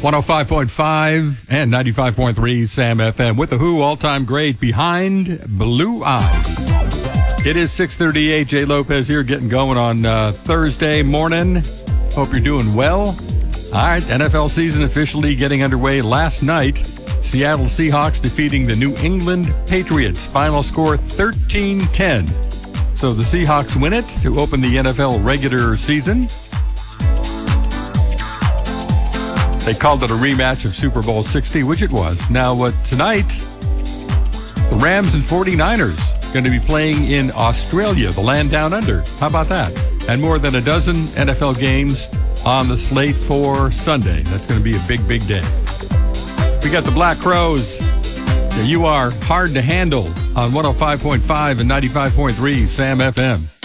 105.5 and 95.3 Sam FM with the Who all-time great Behind Blue Eyes. It is 6:38. Jay Lopez here getting going on Thursday morning. Hope you're doing well. All right, NFL season officially getting underway last night. Seattle Seahawks defeating the New England Patriots. Final score 13-10. So the Seahawks win it to open the NFL regular season. They called it a rematch of Super Bowl 60, which it was. Now, tonight, the Rams and 49ers going to be playing in Australia, the land down under. How about that? And more than a dozen NFL games on the slate for Sunday. That's going to be a big, big day. We got the Black Crowes. You are hard to handle on 105.5 and 95.3 Sam FM.